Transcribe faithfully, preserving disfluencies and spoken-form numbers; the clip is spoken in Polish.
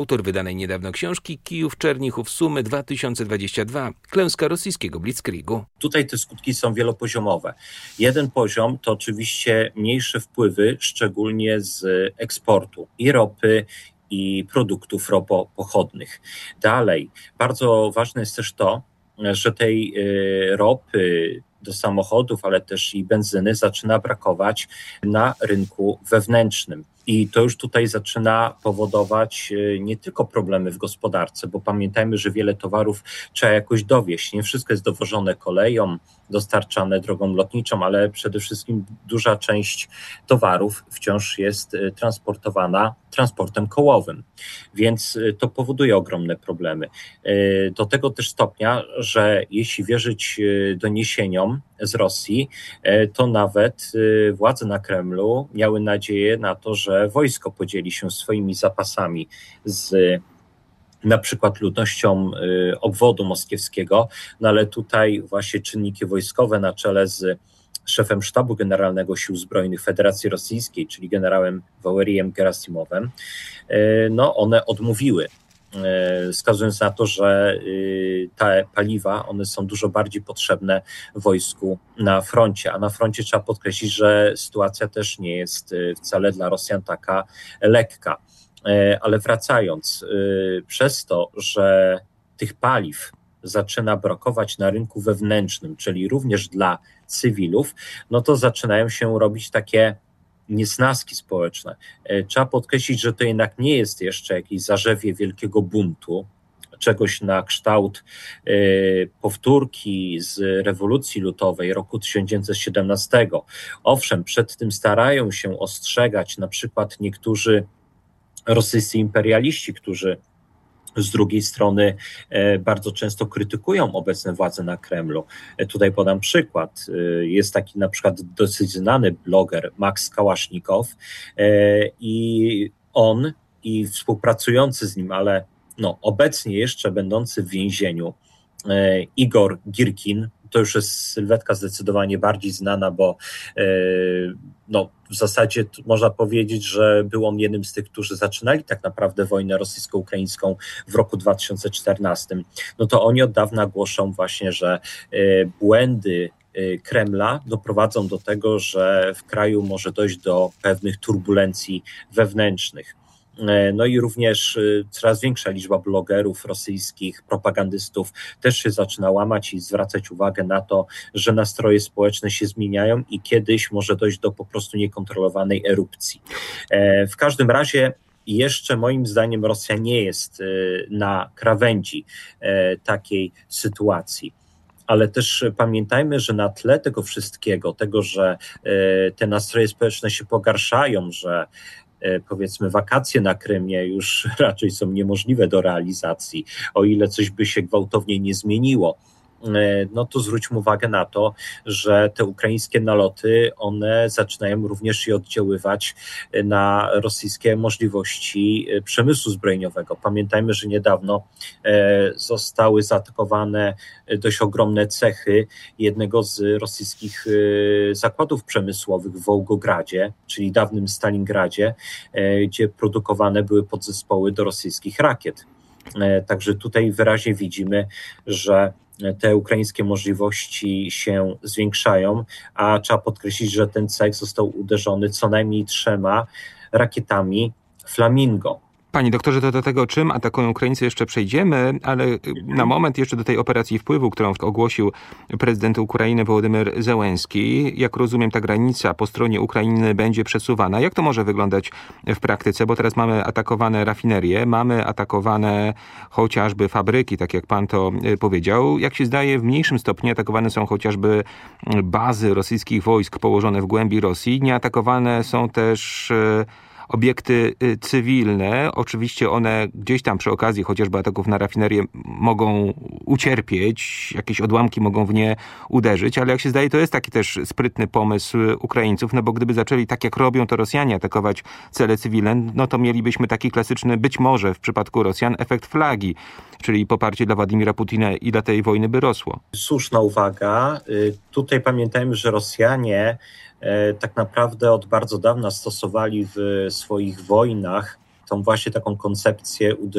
Autor wydanej niedawno książki Kijów, Czernichów, Sumy dwa tysiące dwadzieścia dwa. Klęska rosyjskiego blitzkriegu. Tutaj te skutki są wielopoziomowe. Jeden poziom to oczywiście mniejsze wpływy, szczególnie z eksportu i ropy, i produktów ropopochodnych. Dalej, bardzo ważne jest też to, że tej ropy do samochodów, ale też i benzyny zaczyna brakować na rynku wewnętrznym. I to już tutaj zaczyna powodować nie tylko problemy w gospodarce, bo pamiętajmy, że wiele towarów trzeba jakoś dowieźć. Nie wszystko jest dowożone koleją, dostarczane drogą lotniczą, ale przede wszystkim duża część towarów wciąż jest transportowana transportem kołowym, więc to powoduje ogromne problemy. Do tego też stopnia, że jeśli wierzyć doniesieniom z Rosji, to nawet władze na Kremlu miały nadzieję na to, że wojsko podzieli się swoimi zapasami z na przykład ludnością obwodu moskiewskiego, no ale tutaj właśnie czynniki wojskowe na czele z szefem Sztabu Generalnego Sił Zbrojnych Federacji Rosyjskiej, czyli generałem Wałerijem Gerasimowem, no one odmówiły, wskazując na to, że te paliwa, one są dużo bardziej potrzebne wojsku na froncie, a na froncie trzeba podkreślić, że sytuacja też nie jest wcale dla Rosjan taka lekka. Ale wracając, przez to, że tych paliw zaczyna brakować na rynku wewnętrznym, czyli również dla cywilów, no to zaczynają się robić takie niesnaski społeczne. Trzeba podkreślić, że to jednak nie jest jeszcze jakieś zarzewie wielkiego buntu, czegoś na kształt y, powtórki z rewolucji lutowej roku tysiąc dziewięćset siedemnastego. Owszem, przed tym starają się ostrzegać na przykład niektórzy rosyjscy imperialiści, którzy z drugiej strony bardzo często krytykują obecne władze na Kremlu. Tutaj podam przykład. Jest taki na przykład dosyć znany bloger Max Kałasznikow i on i współpracujący z nim, ale no, obecnie jeszcze będący w więzieniu Igor Girkin, to już jest sylwetka zdecydowanie bardziej znana, bo no, w zasadzie można powiedzieć, że był on jednym z tych, którzy zaczynali tak naprawdę wojnę rosyjsko-ukraińską w roku dwa tysiące czternastym. No to oni od dawna głoszą właśnie, że błędy Kremla doprowadzą do tego, że w kraju może dojść do pewnych turbulencji wewnętrznych. No i również coraz większa liczba blogerów rosyjskich, propagandystów też się zaczyna łamać i zwracać uwagę na to, że nastroje społeczne się zmieniają i kiedyś może dojść do po prostu niekontrolowanej erupcji. W każdym razie jeszcze moim zdaniem Rosja nie jest na krawędzi takiej sytuacji. Ale też pamiętajmy, że na tle tego wszystkiego, tego, że te nastroje społeczne się pogarszają, że powiedzmy wakacje na Krymie już raczej są niemożliwe do realizacji, o ile coś by się gwałtownie nie zmieniło, no to zwróćmy uwagę na to, że te ukraińskie naloty, one zaczynają również i oddziaływać na rosyjskie możliwości przemysłu zbrojeniowego. Pamiętajmy, że niedawno zostały zaatakowane dość ogromne cechy jednego z rosyjskich zakładów przemysłowych w Wołgogradzie, czyli dawnym Stalingradzie, gdzie produkowane były podzespoły do rosyjskich rakiet. Także tutaj wyraźnie widzimy, że te ukraińskie możliwości się zwiększają, a trzeba podkreślić, że ten cech został uderzony co najmniej trzema rakietami Flamingo. Panie doktorze, to do tego, czym atakują Ukraińcy, jeszcze przejdziemy, ale na moment jeszcze do tej operacji wpływu, którą ogłosił prezydent Ukrainy Wołodymyr Zełenski. Jak rozumiem, ta granica po stronie Ukrainy będzie przesuwana. Jak to może wyglądać w praktyce? Bo teraz mamy atakowane rafinerie, mamy atakowane chociażby fabryki, tak jak pan to powiedział. Jak się zdaje, w mniejszym stopniu atakowane są chociażby bazy rosyjskich wojsk położone w głębi Rosji. Nie atakowane są też obiekty cywilne. Oczywiście one gdzieś tam przy okazji chociażby ataków na rafinerię mogą ucierpieć, jakieś odłamki mogą w nie uderzyć, ale jak się zdaje, to jest taki też sprytny pomysł Ukraińców, no bo gdyby zaczęli tak jak robią to Rosjanie atakować cele cywilne, no to mielibyśmy taki klasyczny, być może w przypadku Rosjan, efekt flagi, czyli poparcie dla Władimira Putina i dla tej wojny by rosło. Słuszna uwaga. Tutaj pamiętajmy, że Rosjanie tak naprawdę od bardzo dawna stosowali w swoich wojnach tą właśnie taką koncepcję